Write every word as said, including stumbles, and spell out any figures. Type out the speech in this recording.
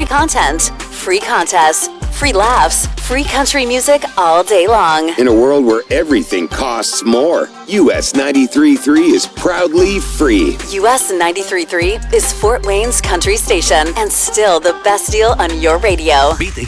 content, free contests, free laughs, free country music all day long. In a world where everything costs more, U S ninety-three point three is proudly free. U S ninety-three point three is Fort Wayne's country station and still the best deal on your radio. Beat the